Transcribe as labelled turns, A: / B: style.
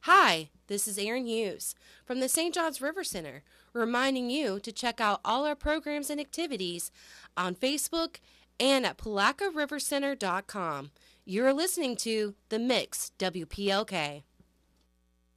A: Hi, this is Aaron Hughes from the St. Johns River Center, reminding you to check out all our programs and activities on Facebook and at PalacaRiverCenter.com. You're listening to The Mix, WPLK.